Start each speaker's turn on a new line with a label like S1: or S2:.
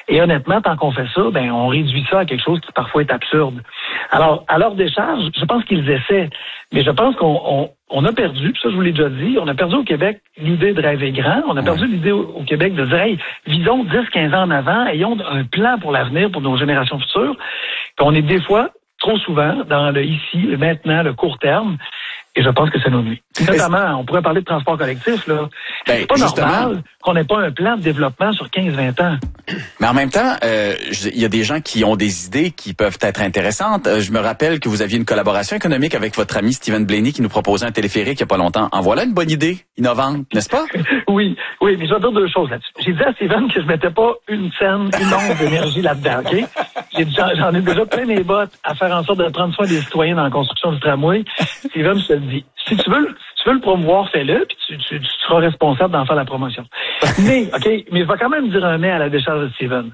S1: Et honnêtement, tant qu'on fait ça, on réduit ça à quelque chose qui parfois est absurde. Alors, à leur décharge, je pense qu'ils essaient. Mais je pense qu'on a perdu, ça je vous l'ai déjà dit, on a perdu au Québec l'idée de rêver grand. On a perdu l'idée au Québec de dire, hey, visons 10-15 ans en avant, ayons un plan pour l'avenir, pour nos générations futures. Puis on est des fois, trop souvent, dans le ici, le maintenant, le court terme. Et je pense que ça nous nuit. Notamment, on pourrait parler de transport collectif, là. C'est pas normal qu'on n'ait pas un plan de développement sur 15-20 ans.
S2: Mais en même temps, il y a des gens qui ont des idées qui peuvent être intéressantes. Je me rappelle que vous aviez une collaboration économique avec votre ami Stephen Blaney qui nous proposait un téléphérique il n'y a pas longtemps. En voilà une bonne idée, innovante, n'est-ce pas?
S1: Oui, mais je vais dire deux choses là-dessus. J'ai dit à Stephen que je mettais pas une scène, une once d'énergie là-dedans, OK? J'en ai déjà plein mes bottes à faire en sorte de prendre soin des citoyens dans la construction du tramway. Stephen, je te le dis. Si tu veux le promouvoir, fais-le, puis tu seras responsable d'en faire la promotion. Mais je vais quand même dire un mais à la décharge de Stephen.